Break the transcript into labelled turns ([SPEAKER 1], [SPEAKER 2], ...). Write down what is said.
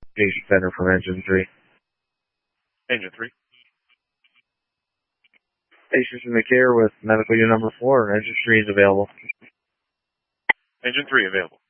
[SPEAKER 1] Communication Center from Engine 3.
[SPEAKER 2] Engine 3.
[SPEAKER 1] Patients in the care with medical unit number 4. Engine 3 is available.
[SPEAKER 2] Engine 3 available.